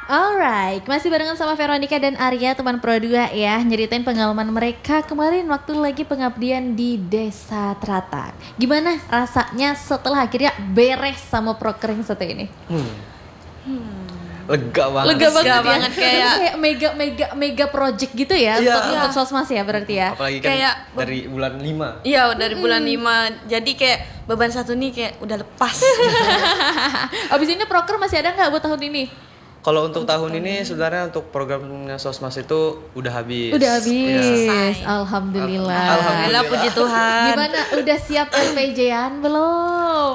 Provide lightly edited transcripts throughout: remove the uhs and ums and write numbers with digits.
Alright, masih barengan sama Veronica dan Arya, teman Pro 2 ya, nyeritain pengalaman mereka kemarin waktu lagi pengabdian di Desa Tratak. Gimana rasanya setelah akhirnya beres sama proker yang satu ini? Lega banget. Lega banget ya. kayak mega project gitu ya, untuk Sosmas ya berarti ya. Apalagi kan kayak dari bulan 5. Iya, dari bulan 5. Jadi kayak beban satu nih kayak udah lepas. Abis ini proker masih ada nggak buat tahun ini? Kalau untuk tahun ini sebenarnya untuk programnya Sosmas itu udah habis. Udah habis. Selesai. Alhamdulillah. Alhamdulillah, puji Tuhan. Gimana? Udah siap LPJ-an belum?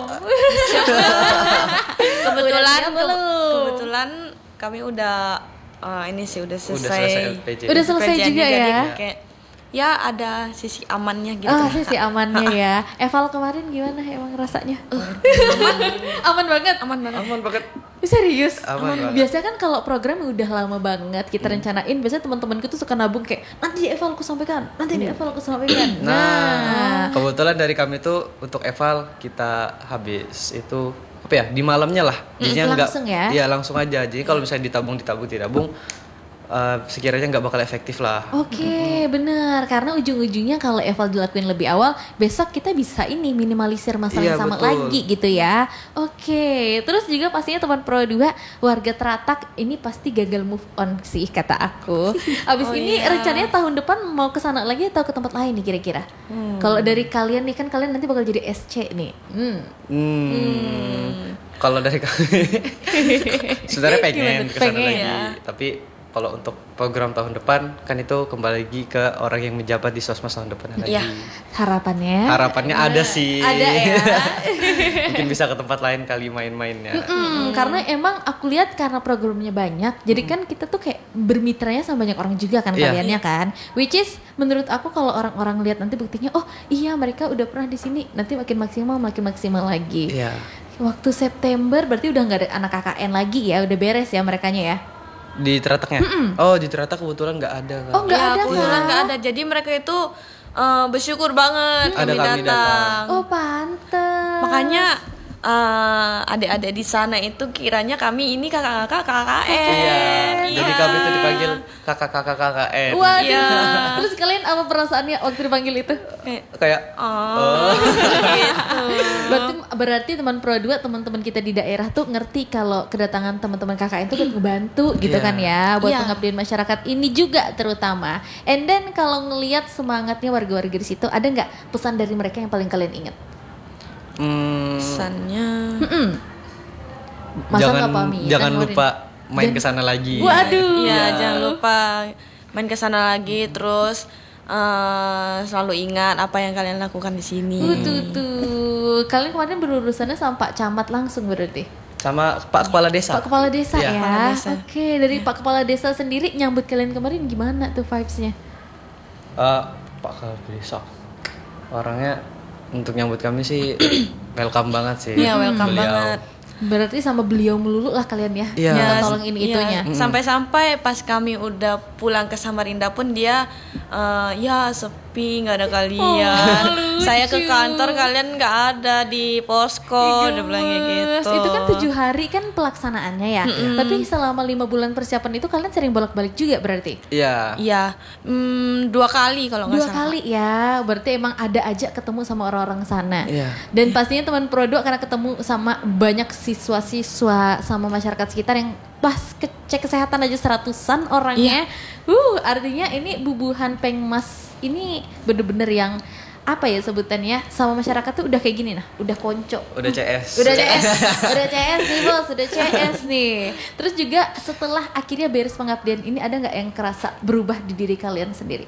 Kebetulan kami udah ini sih udah selesai. LPJ. Udah selesai LPJ-nya, juga jadi ya. Kayak ya ada sisi amannya gitu. Sisi amannya ya. Eval kemarin gimana emang rasanya? Aman banget. Aman banget. Aman banget. Serius? Aman banget. Biasanya kan kalau program udah lama banget kita rencanain, biasanya teman-temanku tuh suka nabung kayak nanti di eval aku sampaikan, nanti di eval aku sampaikan. Nah, kebetulan dari kami tuh untuk eval kita habis itu apa ya, di malamnya lah. Jadinya langsung ya? Iya, langsung aja. Jadi kalau misalnya ditabung sekiranya nggak bakal efektif lah. Oke, benar. Karena ujung-ujungnya kalau eval dilakuin lebih awal, besok kita bisa ini minimalisir masalah Iya, yang sama betul. lagi gitu ya. Oke, terus juga pastinya teman Pro 2 warga Tratak ini pasti gagal move on sih kata aku. Abis ini rencananya tahun depan mau ke sana lagi atau ke tempat lain nih kira-kira? Kalau dari kalian nih, kan kalian nanti bakal jadi SC nih. Kalau dari kami sebenarnya pengen ke sana Pengen, lagi, ya. tapi kalau untuk program tahun depan kan itu kembali lagi ke orang yang menjabat di Sosmas tahun depan lagi. Iya. Harapannya ada sih. Ada ya. Mungkin bisa ke tempat lain kali main-mainnya. Karena emang aku lihat karena programnya banyak, jadi kan kita tuh kayak bermitranya sama banyak orang juga kan Iya. kaliannya kan. Which is menurut aku kalau orang-orang lihat nanti buktinya, oh iya mereka udah pernah di sini, nanti makin maksimal lagi. Iya. Waktu September berarti udah nggak ada anak KKN lagi ya, udah beres ya merekanya ya. Di Terataknya? Oh, di Teratak kebetulan nggak ada kan. Oh nggak Ya, ada kebetulan kan? nggak ada. Jadi mereka itu bersyukur banget Ada kami datang. Oh pantes. Makanya adik-adik di sana itu kiranya kami ini kakak-kakak KKN. Iya. Jadi kami tuh dipanggil kakak-kakak KKN. Waduh. Iya. Terus kalian apa perasaannya waktu dipanggil itu? Kayak Gitu. Berarti teman Pro 2, teman-teman kita di daerah tuh ngerti kalau kedatangan teman-teman KKN itu kan ngebantu gitu Iya. kan ya, buat Iya. pengabdian masyarakat ini juga terutama. And then kalau ngelihat semangatnya warga-warga di situ, ada nggak pesan dari mereka yang paling kalian ingat? Pesannya Masa nggak pamit? jangan lupa main ke sana lagi. Waduh. Iya, jangan lupa main ke sana lagi, terus selalu ingat apa yang kalian lakukan di sini. Tuh. Kalian kemarin berurusannya sama Pak Camat langsung berarti? Sama Pak Kepala Desa. Pak Kepala Desa Iya. ya. Kepala Desa. Oke, dari Pak Kepala Desa sendiri nyambut kalian kemarin gimana tuh vibes-nya? Pak Kepala Desa. Orangnya untuk nyambut kami sih welcome banget sih. Iya, welcome Beliau. banget. Berarti sama beliau melulu lah kalian ya. Iya. Minta tolong ini Iya, itunya. sampai-sampai pas kami udah pulang ke Samarinda pun dia ya sepi, nggak ada kalian. Saya ke kantor, kalian nggak ada di posko, udah bilang kayak gitu. Itu kan 7 hari kan pelaksanaannya ya. Tapi selama 5 bulan persiapan itu kalian sering bolak-balik juga berarti? Iya. Iya, 2 kali kalau nggak 2 salah. kali ya. Berarti emang ada aja ketemu sama orang-orang sana. Iya. Dan pastinya teman Pro 2 karena ketemu sama banyak siswa-siswa sama masyarakat sekitar yang pas cek kesehatan aja 100-an orangnya. Artinya ini bubuhan Pengmas ini bener-bener yang apa ya sebutannya sama masyarakat tuh udah kayak gini nah, udah konco. Udah CS. Udah CS nih bos, udah CS nih. Terus juga setelah akhirnya beres pengabdian ini ada nggak yang kerasa berubah di diri kalian sendiri?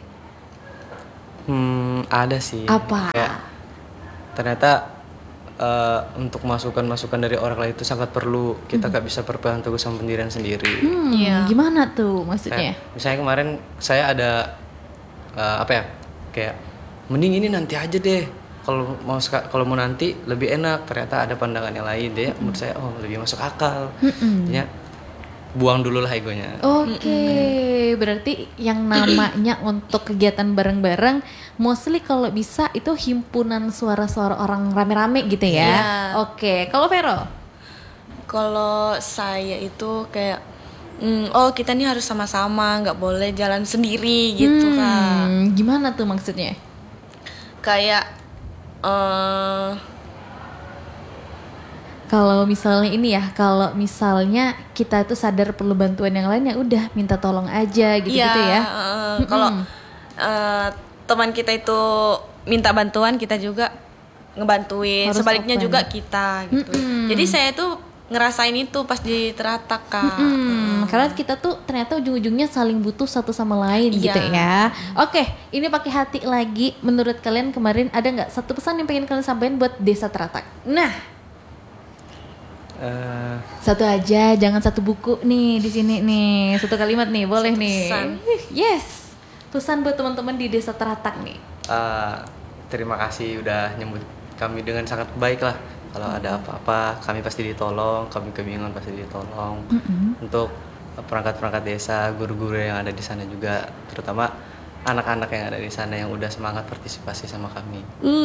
Ada sih. Apa? Kayak, ternyata untuk masukan-masukan dari orang lain itu sangat perlu. Kita gak bisa berpegang teguh sama pendirian sendiri. Iya. Gimana tuh maksudnya? Kayak, misalnya kemarin saya ada kayak mending ini nanti aja deh. Kalau mau nanti lebih enak. Ternyata ada pandangan yang lain deh. Menurut saya lebih masuk akal. Ya, buang dulu lah egonya. Oke, berarti yang namanya untuk kegiatan bareng-bareng mostly kalau bisa itu himpunan suara-suara orang rame-rame gitu ya. Iya. Oke, kalau Vero? Kalau saya itu kayak oh kita nih harus sama-sama, nggak boleh jalan sendiri gitu Kak. Gimana tuh maksudnya? Kayak Kalau misalnya ini ya, kalau misalnya kita tuh sadar perlu bantuan yang lain, ya udah minta tolong aja gitu-gitu ya. Kalau teman kita itu minta bantuan, kita juga ngebantuin. Harus Sebaliknya open. juga kita gitu. Jadi saya tuh ngerasain itu pas di Teratak Kak. Karena kita tuh ternyata ujung-ujungnya saling butuh satu sama lain Iya. gitu ya. Oke, ini pakai hati lagi. Menurut kalian kemarin ada nggak satu pesan yang pengen kalian sampaikan buat Desa Teratak? Nah, satu aja, jangan satu buku nih di sini nih. Satu kalimat nih, boleh Satu nih. pesan. Yes. Pesan buat teman-teman di Desa Teratak nih. Terima kasih udah nyambut kami dengan sangat baik lah. Kalau ada apa-apa kami pasti ditolong, kami kebingungan pasti ditolong. Untuk perangkat-perangkat desa, guru-guru yang ada di sana juga, terutama anak-anak yang ada di sana yang udah semangat partisipasi sama kami.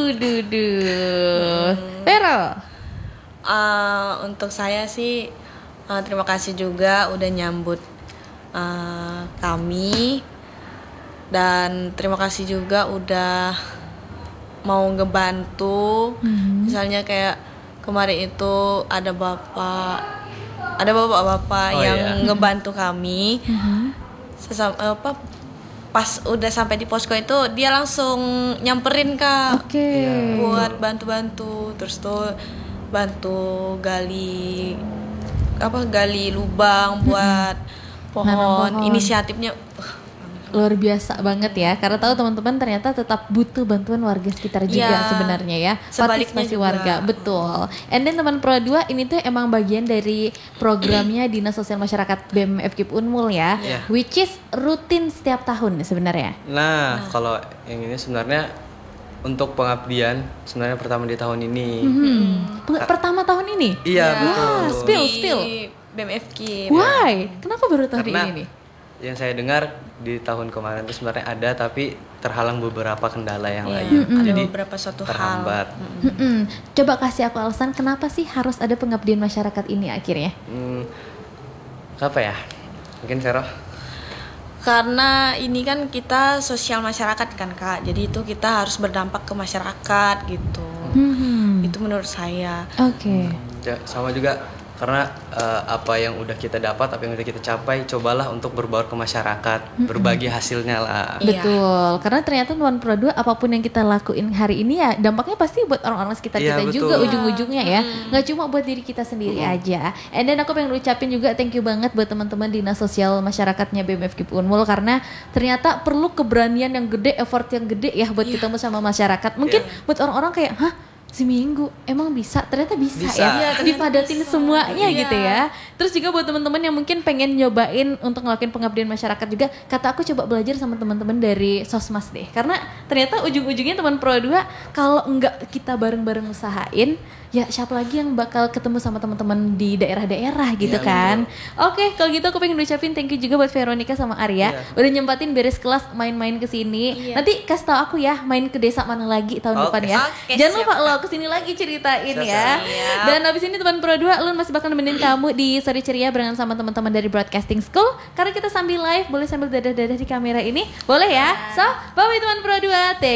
Pero Untuk saya sih terima kasih juga udah nyambut kami, dan terima kasih juga udah mau ngebantu. Misalnya kayak kemarin itu ada bapak-bapak yang ngebantu kami. Pas udah sampai di posko itu dia langsung nyamperin Kak. Buat bantu-bantu, terus tuh bantu gali lubang buat pohon. Inisiatifnya luar biasa banget ya, karena tahu teman-teman ternyata tetap butuh bantuan warga sekitar juga Ya, sebenarnya ya, sebaliknya partisipasi juga. warga, betul. And then teman Pro 2 ini tuh emang bagian dari programnya Dinas Sosial Masyarakat BEM FKIP Unmul ya, which is rutin setiap tahun sebenarnya. Nah, kalau yang ini sebenarnya untuk pengabdian sebenarnya pertama di tahun ini. Pertama tahun ini? Iya, betul. Spill. di BMFK. Why? Kenapa baru tahun Karena ini nih? yang saya dengar di tahun kemarin itu sebenarnya ada, tapi terhalang beberapa kendala yang lain. Ada Jadi beberapa suatu terhambat. Coba kasih aku alasan kenapa sih harus ada pengabdian masyarakat ini akhirnya? Apa ya? Mungkin Vero? Karena ini kan kita sosial masyarakat kan Kak, jadi itu kita harus berdampak ke masyarakat gitu. Itu menurut saya. Oke. Ya, sama juga karena apa yang udah kita dapat, apa yang udah kita capai, cobalah untuk berbaur ke masyarakat, berbagi hasilnya lah. Iya. Betul, karena ternyata Nuan Pro 2 apapun yang kita lakuin hari ini ya dampaknya pasti buat orang-orang sekitar Iya, kita betul. juga ujung-ujungnya ya, nggak cuma buat diri kita sendiri aja. And then aku pengen ucapin juga thank you banget buat teman-teman Dinas Sosial Masyarakatnya BEM FKIP Unmul, karena ternyata perlu keberanian yang gede, effort yang gede ya buat ketemu sama masyarakat. Mungkin buat orang-orang kayak, hah? Seminggu emang bisa, ternyata bisa. Ya, dipadatin semuanya gitu ya. Terus juga buat teman-teman yang mungkin pengen nyobain untuk ngelakuin pengabdian masyarakat juga, kata aku coba belajar sama teman-teman dari Sosmas deh, karena ternyata ujung-ujungnya teman Pro 2 kalau enggak kita bareng-bareng usahain, ya siapa lagi yang bakal ketemu sama teman-teman di daerah-daerah gitu kan. Oke, kalau gitu aku pengen ucapin thank you juga buat Veronica sama Arya udah nyempatin beres kelas main-main ke sini. Nanti kasih tau aku ya main ke desa mana lagi tahun depan ya. Oke, Jangan siap, lupa lo kesini lagi ceritain ya. Siap. Dan abis ini teman Pro 2 Lun masih bakal nemenin kamu di Sore Ceria barengan sama teman-teman dari Broadcasting School, karena kita sambil live, boleh sambil dadah-dadah di kamera ini, boleh ya. So, bye teman Pro 2.